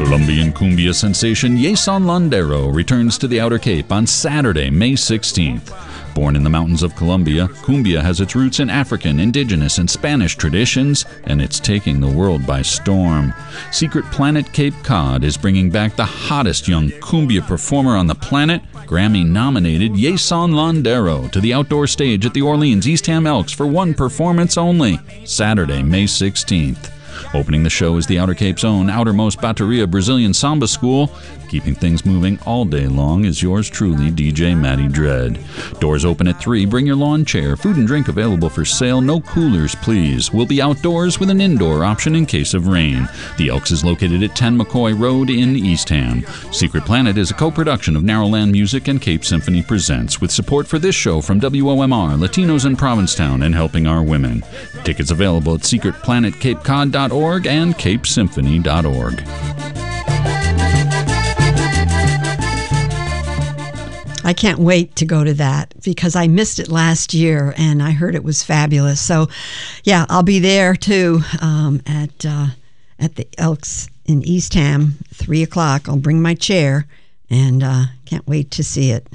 Colombian cumbia sensation Yason Landero returns to the Outer Cape on Saturday, May 16th. Born in the mountains of Colombia, cumbia has its roots in African, indigenous, and Spanish traditions, and it's taking the world by storm. Secret Planet Cape Cod is bringing back the hottest young cumbia performer on the planet, Grammy-nominated Yason Landero, to the outdoor stage at the Orleans East Ham Elks for one performance only, Saturday, May 16th. Opening the show is the Outer Cape's own Outermost Bateria Brazilian Samba School. Keeping things moving all day long is yours truly, DJ Matty Dread. Doors open at 3. Bring your lawn chair. Food and drink available for sale. No coolers, please. We'll be outdoors with an indoor option in case of rain. The Elks is located at 10 McCoy Road in Eastham. Secret Planet is a co-production of Narrowland Music and Cape Symphony Presents, with support for this show from WOMR, Latinos in Provincetown, and Helping Our Women. Tickets available at secretplanetcapecod.org and capesymphony.org. I can't wait to go to that because I missed it last year and I heard it was fabulous. So, yeah, I'll be there too at the Elks in Eastham, 3 o'clock. I'll bring my chair and can't wait to see it.